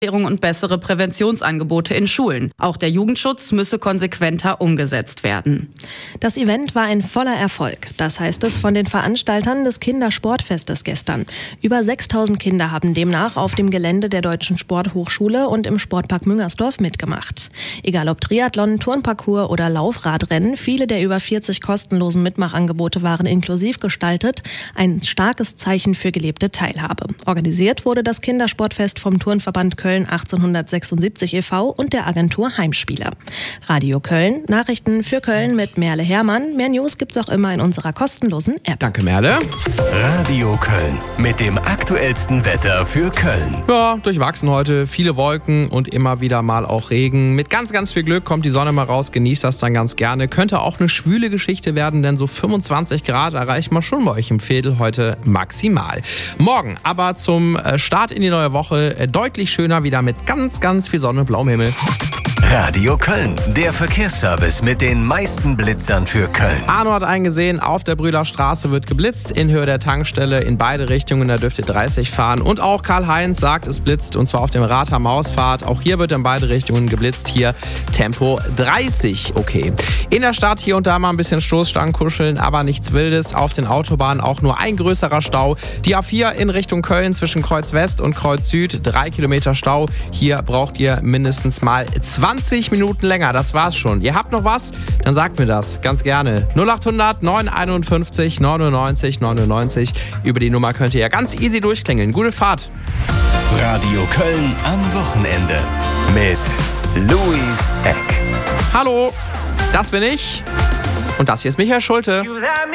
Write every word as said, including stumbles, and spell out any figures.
und bessere Präventionsangebote in Schulen. Auch der Jugendschutz müsse konsequenter umgesetzt werden. Das Event war ein voller Erfolg. Das heißt es von den Veranstaltern des Kindersportfestes gestern. Über sechstausend Kinder haben demnach auf dem Gelände der Deutschen Sporthochschule und im Sportpark Müngersdorf mitgemacht. Egal ob Triathlon, Turnparcours oder Laufradrennen, viele der über vierzig kostenlosen Mitmachangebote waren inklusiv gestaltet. Ein starkes Zeichen für gelebte Teilhabe. Organisiert wurde das Kindersportfest vom Turnverband Köln achtzehnhundertsechsundsiebzig e V und der Agentur Heimspiele. Radio Köln, Nachrichten für Köln mit Merle Hermann. Mehr News gibt's auch immer in unserer kostenlosen App. Danke, Merle. Radio Köln mit dem aktuellsten Wetter für Köln. Ja, durchwachsen heute. Viele Wolken und immer wieder mal auch Regen. Mit ganz, ganz viel Glück kommt die Sonne mal raus, genießt das dann ganz gerne. Könnte auch eine schwüle Geschichte werden, denn so fünfundzwanzig Grad erreicht man schon bei euch im Veedel heute maximal. Morgen aber zum Start in die neue Woche deutlich schöner, wieder mit ganz, ganz viel Sonne und blauem Himmel. Radio Köln, der Verkehrsservice mit den meisten Blitzern für Köln. Arno hat eingesehen, auf der Brühlerstraße wird geblitzt, in Höhe der Tankstelle in beide Richtungen, da dürft ihr dreißig fahren. Und auch Karl-Heinz sagt, es blitzt, und zwar auf dem Rather-Mausfahrt. Auch hier wird in beide Richtungen geblitzt, hier Tempo dreißig, okay. In der Stadt hier und da mal ein bisschen Stoßstangen kuscheln, aber nichts Wildes. Auf den Autobahnen auch nur ein größerer Stau. Die A vier in Richtung Köln zwischen Kreuz West und Kreuz Süd, drei Kilometer Stau. Hier braucht ihr mindestens mal zwanzig Minuten länger, das war's schon. Ihr habt noch was? Dann sagt mir das, ganz gerne. null achthundert neunhunderteinundfünfzig neunundneunzig neunundneunzig. Über die Nummer könnt ihr ja ganz easy durchklingeln. Gute Fahrt. Radio Köln am Wochenende mit Luis Eck. Hallo, das bin ich. Und das hier ist Michael Schulte.